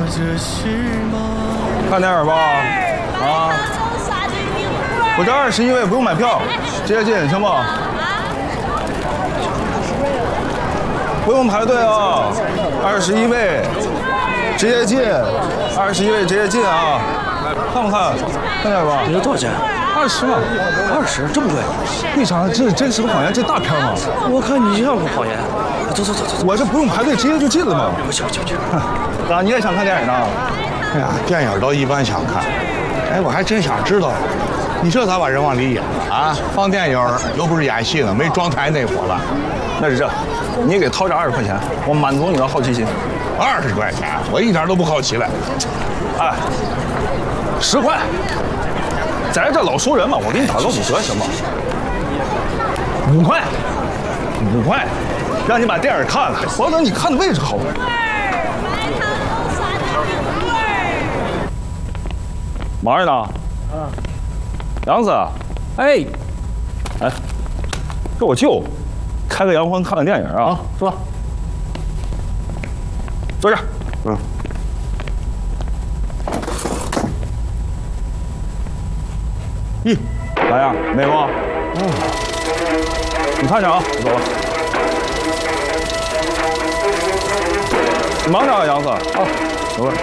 看电影吧，啊！我这21位不用买票，直接进行吗？不用排队啊，21位直接进，21位直接进啊！看不看？看电影吧。 你这多少钱 ？20嘛。 20，这么贵？ 为啥？这是真实的谎言，这大片嘛。 我看你像个谎言。走。 我这不用排队，直接就进了嘛。 不去。 啊，你也想看电影呢？ 哎呀，电影都一般想看。哎，我还真想知道，你这咋把人往里演了啊？放电影又不是演戏呢，没装台那伙了。 那是这，你给掏这20块钱，我满足你的好奇心。 20块钱，我一点都不好奇了。 哎，10块，在这老熟人嘛，我给你打个5折行吗？5块，5块，让你把电影看了，保证你看的位置好。忙着呢。杨子，哎，这我舅，开个洋荤看个电影啊。 坐。 坐这儿。咦，咋样？美不？你看着啊，我走了。你忙着啊，杨子。啊，走吧。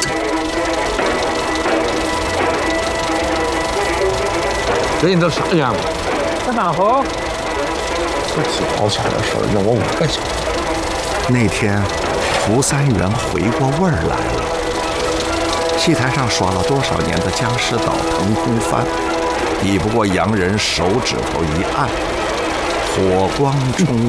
人家都啥样了？ 在哪喝？ 这几毛钱的事儿，要我5块钱。 那天，胡三元回过味儿来了。戏台上耍了多少年的僵尸倒腾呼翻，比不过洋人手指头一按，火光冲